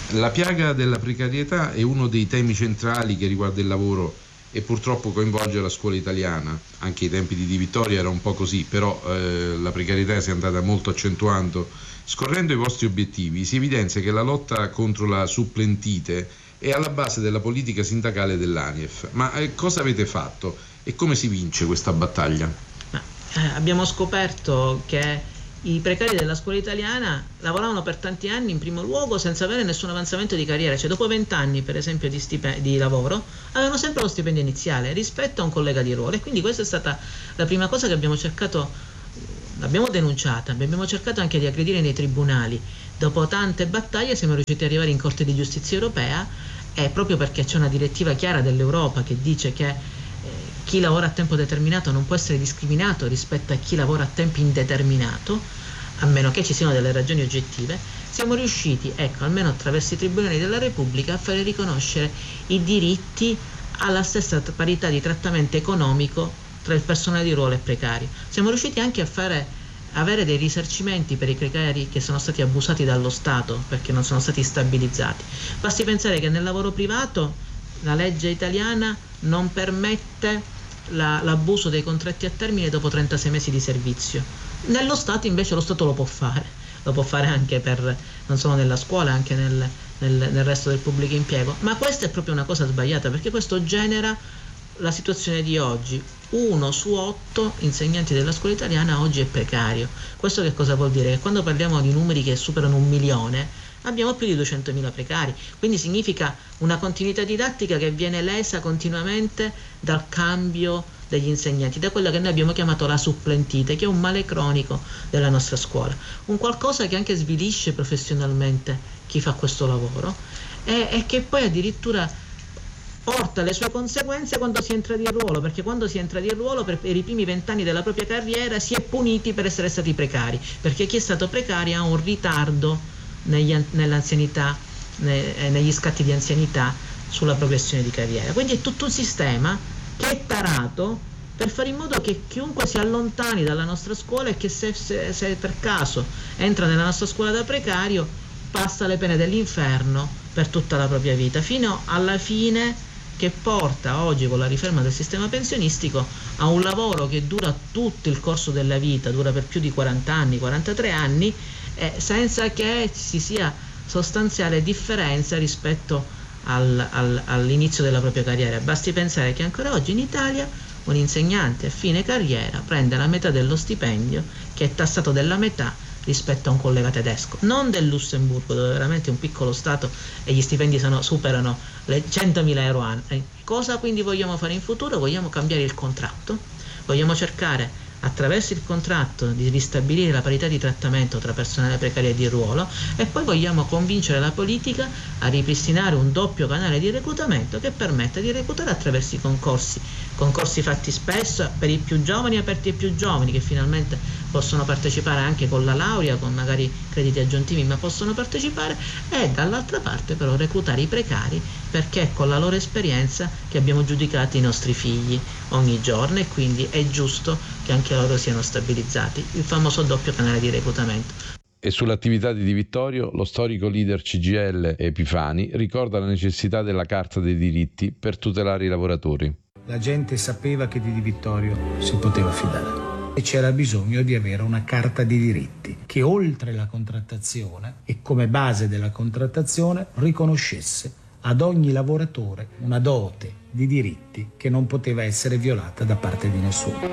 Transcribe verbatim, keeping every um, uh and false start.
La piaga della precarietà è uno dei temi centrali che riguarda il lavoro e purtroppo coinvolge la scuola italiana. Anche ai tempi di Di Vittorio era un po' così, però eh, la precarietà si è andata molto accentuando. Scorrendo i vostri obiettivi si evidenzia che la lotta contro la supplentite è alla base della politica sindacale dell'ANIEF. Ma eh, cosa avete fatto e come si vince questa battaglia? Ma, eh, abbiamo scoperto che i precari della scuola italiana lavoravano per tanti anni in primo luogo senza avere nessun avanzamento di carriera, cioè dopo vent'anni per esempio di, stipe- di lavoro avevano sempre lo stipendio iniziale rispetto a un collega di ruolo, e quindi questa è stata la prima cosa che abbiamo cercato, l'abbiamo denunciata, abbiamo cercato anche di aggredire nei tribunali. Dopo tante battaglie siamo riusciti ad arrivare in Corte di Giustizia Europea, e proprio perché c'è una direttiva chiara dell'Europa che dice che chi lavora a tempo determinato non può essere discriminato rispetto a chi lavora a tempo indeterminato, a meno che ci siano delle ragioni oggettive. Siamo riusciti, ecco, almeno attraverso i tribunali della Repubblica, a fare riconoscere i diritti alla stessa parità di trattamento economico tra il personale di ruolo e precario. Siamo riusciti anche a fare avere dei risarcimenti per i precari che sono stati abusati dallo Stato perché non sono stati stabilizzati. Basti pensare che nel lavoro privato la legge italiana non permette la, l'abuso dei contratti a termine dopo trentasei mesi di servizio. Nello Stato invece lo Stato lo può fare, lo può fare anche per, non solo nella scuola, anche nel, nel, nel resto del pubblico impiego. Ma questa è proprio una cosa sbagliata, perché questo genera la situazione di oggi. Uno su otto insegnanti della scuola italiana oggi è precario. Questo che cosa vuol dire? Che quando parliamo di numeri che superano un milione abbiamo più di duecentomila precari, quindi significa una continuità didattica che viene lesa continuamente dal cambio degli insegnanti, da quella che noi abbiamo chiamato la supplentite, che è un male cronico della nostra scuola, un qualcosa che anche svilisce professionalmente chi fa questo lavoro e, e che poi addirittura porta le sue conseguenze quando si entra di ruolo, perché quando si entra di ruolo per, per i primi vent'anni della propria carriera si è puniti per essere stati precari, perché chi è stato precario ha un ritardo negli, nell'anzianità, ne, negli scatti di anzianità sulla progressione di carriera. Quindi è tutto un sistema che è tarato per fare in modo che chiunque si allontani dalla nostra scuola e che se, se, se per caso entra nella nostra scuola da precario passa le pene dell'inferno per tutta la propria vita, fino alla fine, che porta oggi con la riforma del sistema pensionistico a un lavoro che dura tutto il corso della vita, dura per più di quaranta anni, quarantatré anni, eh, senza che ci sia sostanziale differenza rispetto al, al, all'inizio della propria carriera. Basti pensare che ancora oggi in Italia un insegnante a fine carriera prende la metà dello stipendio, che è tassato della metà rispetto a un collega tedesco, non del Lussemburgo, dove veramente è un piccolo stato e gli stipendi sono, superano le centomila euro anni. Cosa quindi vogliamo fare in futuro? Vogliamo cambiare il contratto, vogliamo cercare attraverso il contratto di ristabilire la parità di trattamento tra personale precario e di ruolo, e poi vogliamo convincere la politica a ripristinare un doppio canale di reclutamento che permetta di reclutare attraverso i concorsi, concorsi fatti spesso per i più giovani, aperti ai più giovani, che finalmente possono partecipare anche con la laurea, con magari crediti aggiuntivi, ma possono partecipare, e dall'altra parte però reclutare i precari, perché è con la loro esperienza che abbiamo giudicato i nostri figli ogni giorno, e quindi è giusto che anche loro siano stabilizzati, il famoso doppio canale di reclutamento. E sull'attività di Di Vittorio, lo storico leader C G I L Epifani ricorda la necessità della Carta dei diritti per tutelare i lavoratori. La gente sapeva che di Di Vittorio si poteva fidare e c'era bisogno di avere una carta di diritti che, oltre la contrattazione e come base della contrattazione, riconoscesse ad ogni lavoratore una dote di diritti che non poteva essere violata da parte di nessuno.